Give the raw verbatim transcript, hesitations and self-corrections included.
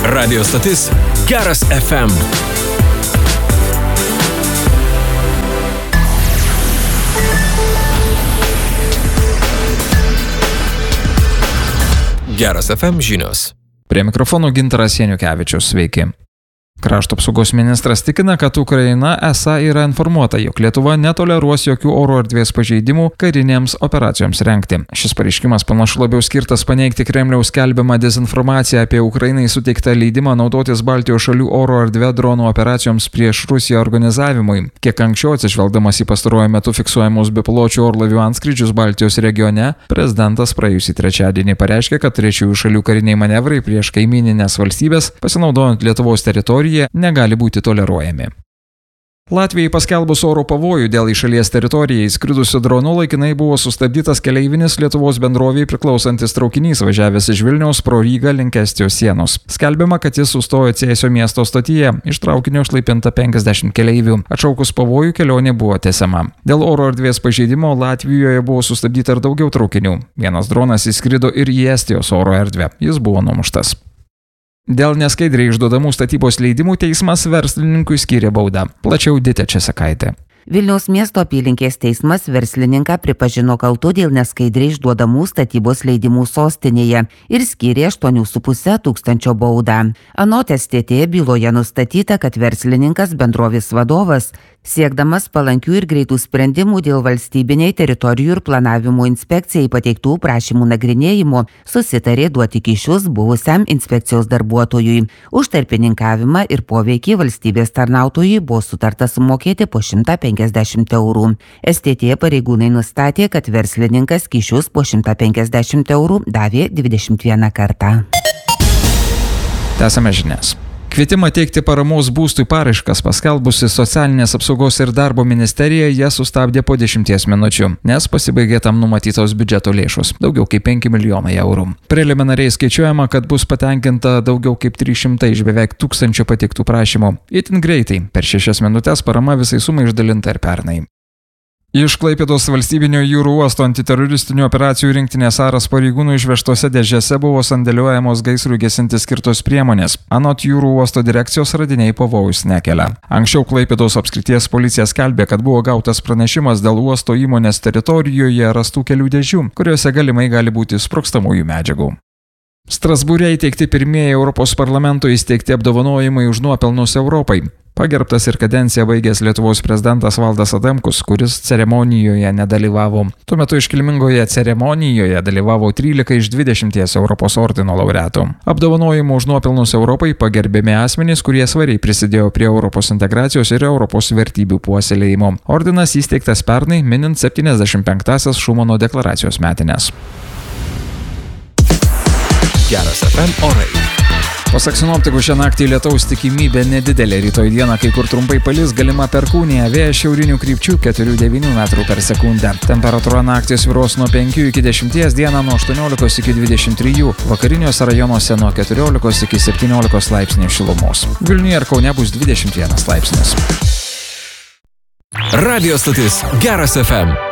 Radio stotis Geras F M. Geras F M žinios. Prie mikrofonų Gintaras Janukevičius, sveiki. Krašto apsaugos ministras tikina, kad Ukraina esą yra informuota, jog Lietuva netoleruos jokių oro erdvės pažeidimų karinėms operacijoms rengti. Šis pareiškimas panašu labiau skirtas paneigti Kremliaus skelbiamą dezinformaciją apie Ukrainai suteiktą leidimą naudotis Baltijos šalių oro erdvė dronų operacijoms prieš Rusiją organizavimui. Kiek anksčiau, atsižvelgdamas į pastaruoju metu fiksuojamus bepiločių orlaivių antskrydžius Baltijos regione, prezidentas praėjusį trečiadienį pareiškė, kad trečiųjų šalių kariniai manevrai prieš kaimininės valstybės, pasinaudojant Lietuvos teritoriją, negali būti toleruojami. Latvijai paskelbus oro pavojų dėl į šalies teritoriją įskridusių dronų laikinai buvo sustabdytas keleivinis Lietuvos bendrovei priklausantis traukinys važiavęs iš Vilniaus pro Rygą link Estijos sienos. Skelbiama, kad jis sustojo Cėsio miesto stotyje, iš traukinio išlaipinta penkiasdešimt keleivių. Atšaukus pavojų kelionė buvo tęsiama. Dėl oro erdvės pažeidimo Latvijoje buvo sustabdyta ir daugiau traukinių. Vienas dronas įskrido ir į Estijos oro erdvę. Jis buvo numuštas. Dėl neskaidriai išduodamų statybos leidimų teismas verslininkui skyrė baudą. Plačiau Ditė Česakaitė. Vilniaus miesto apylinkės teismas verslininką pripažino kaltu dėl neskaidriai išduodamų statybos leidimų sostinėje ir skyrė aštuonių su puse tūkstančio baudą. Anot S T T byloje nustatyta, kad verslininkas bendrovės vadovas, siekdamas palankių ir greitų sprendimų dėl valstybiniai teritorijų ir planavimo inspekcijai pateiktų prašymų nagrinėjimo, susitarė duoti kyšius buvusiam inspekcijos darbuotojui. Už tarpininkavimą ir poveikį valstybės tarnautojui buvo sutarta sumokėti po šimtą penkiasdešimt eurų. S T T pareigūnai nustatė, kad verslininkas kyšius po šimtą penkiasdešimt eurų davė dvidešimt vieną kartą. Tęsiame žinias. Kvietimą teikti paramos būstui paraiškas paskelbusi Socialinės apsaugos ir darbo ministerija ją sustabdė po dešimties minučių, nes pasibaigė tam numatytos biudžeto lėšos – daugiau kaip penki milijonai eurų. Preliminariai skaičiuojama, kad bus patenkinta daugiau kaip trys šimtai iš beveik tūkstančio pateiktų prašymų. Itin greitai, per šešias minutės parama visai sumai išdalinta ir pernai. Iš Klaipėdos valstybinio jūrų uosto antiteroristinių operacijų rinktinės Aras pareigūnų išvežtose dėžėse buvo sandėliuojamos gaisrų gesinti skirtos priemonės. Anot jūrų uosto direkcijos radiniai pavojus nekelia. Anksčiau Klaipėdos apskrities policija skelbė, kad buvo gautas pranešimas dėl uosto įmonės teritorijoje rastų kelių dėžių, kuriuose galimai gali būti sprogstamųjų medžiagų. Strasbūre įteikti pirmieji Europos parlamento įsteigti apdovanojimai už nuopelnus Europai. Pagerbtas ir kadenciją baigęs Lietuvos prezidentas Valdas Adamkus, kuris ceremonijoje nedalyvavo. Tuo metu iškilmingoje ceremonijoje dalyvavo trylika iš dvidešimties Europos ordino laureatų. Apdovanojimų už nuopelnus Europai pagerbiami asmenys, kurie svariai prisidėjo prie Europos integracijos ir Europos vertybių puoselėjimo. Ordinas įsteigtas pernai, minint septyniasdešimt penktąsias Šumano deklaracijos metines. Geras F M orai. Pasak sinoptikų, šią naktį lietaus tikimybė nedidelė, rytoj dieną kai kur trumpai palis, galima perkūnija, vėjas šiaurinių krypčių keturi devyni metrų per sekundę. Temperatūra naktį svyruos nuo penkių iki dešimties, dieną nuo aštuoniolikos iki dvidešimt trijų, vakariniuose rajonuose nuo keturiolikos iki septyniolikos laipsnių šilumos. Vilniuje ir Kaune bus dvidešimt vienas laipsnis. Radio stotis Geras F M.